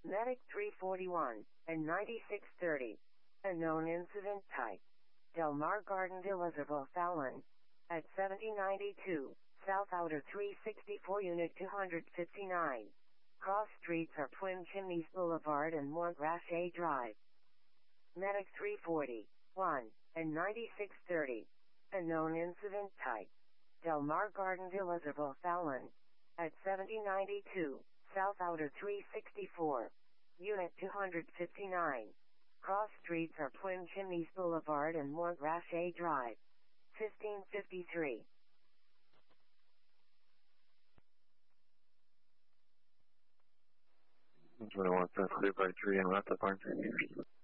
Medic 341 and 9630. Unknown incident type. Del Mar Garden Elizabeth Fallon. At 7092, South Outer 364 Unit 259. Cross streets are Twin Chimneys Boulevard and Montrachet Drive. Medic 340, 1, and 9630. Unknown incident type. Del Mar Garden Elizabeth Fallon. At 7092, South Outer 364. Unit 259. Cross streets are Twin Chimneys Boulevard and Montrachet Drive. 1553. 21 clear by 3 and left up on 3 meters.